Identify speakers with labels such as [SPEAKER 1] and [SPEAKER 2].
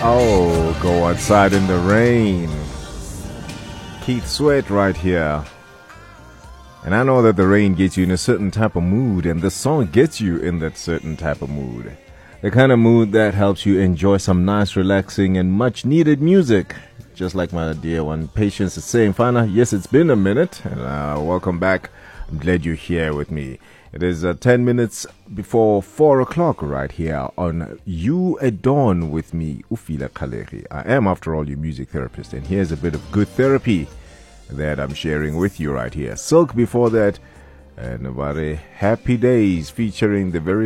[SPEAKER 1] Oh, go outside in the rain. Keith Sweat right here. And I know that the rain gets you in a certain type of mood, and this song gets you in that certain type of mood. The kind of mood that helps you enjoy some nice, relaxing, and much needed music. Just like my dear one, Patience is saying, Fana, yes, it's been a minute, and welcome back. I'm glad you're here with me. It is 10 minutes before 4 o'clock right here on You at Dawn with me, Ufila Kaleri. I am, after all, your music therapist, and here's a bit of good therapy that I'm sharing with you right here. Silk before that, and about Happy Days featuring the very